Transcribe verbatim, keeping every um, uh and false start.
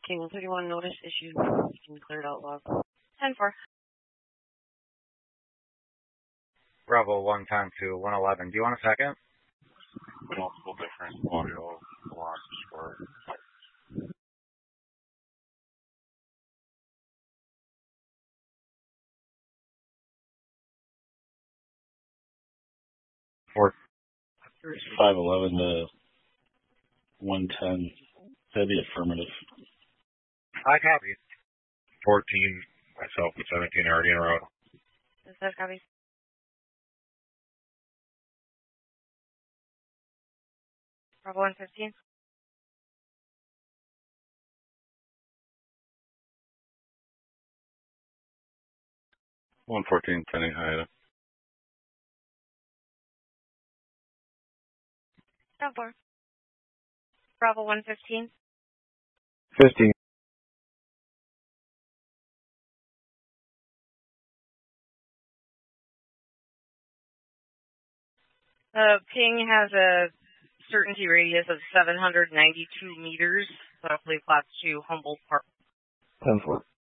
King one thirty-one, notice issued. Can cleared out log. ten four. Bravo one ten to one eleven. Do you want a second? Multiple different audio losses for Four. five eleven to one ten. That'd be affirmative. I copy. fourteen, myself, and seventeen already in a row. Is that copy? Bravo one fifteen. one fourteen, pending Haida. ten four. Bravo one fifteen. fifteen. The ping has a certainty radius of seven hundred ninety-two meters, roughly flats to Humboldt Park. ten four.